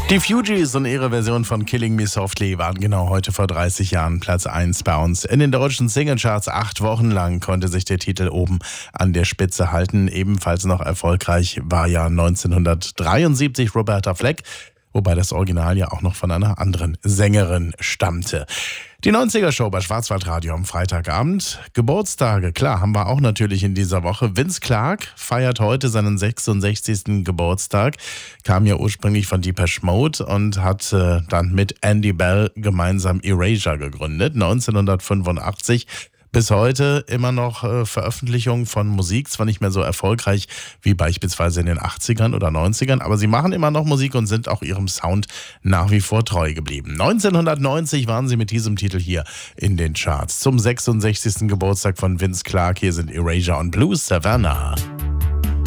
Die Fugees und ihre Version von Killing Me Softly waren genau heute vor 30 Jahren Platz 1 bei uns. In den deutschen Singlecharts 8 Wochen lang konnte sich der Titel oben an der Spitze halten. Ebenfalls noch erfolgreich war ja 1973 Roberta Fleck, wobei das Original ja auch noch von einer anderen Sängerin stammte. Die 90er-Show bei Schwarzwaldradio am Freitagabend. Geburtstage, klar, haben wir auch natürlich in dieser Woche. Vince Clarke feiert heute seinen 66. Geburtstag, kam ja ursprünglich von Depeche Mode und hat dann mit Andy Bell gemeinsam Erasure gegründet, 1985. Bis heute immer noch Veröffentlichungen von Musik, zwar nicht mehr so erfolgreich wie beispielsweise in den 80ern oder 90ern, aber sie machen immer noch Musik und sind auch ihrem Sound nach wie vor treu geblieben. 1990 waren sie mit diesem Titel hier in den Charts. Zum 66. Geburtstag von Vince Clarke, hier sind Erasure und Blue Savannah.